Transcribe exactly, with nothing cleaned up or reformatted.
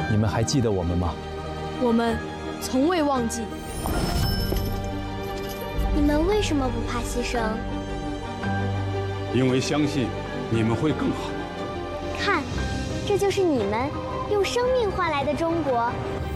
你们还记得我们吗？ 我们从未忘记。 你们为什么不怕牺牲？ 因为相信你们会更好。 看，这就是你们用生命换来的中国。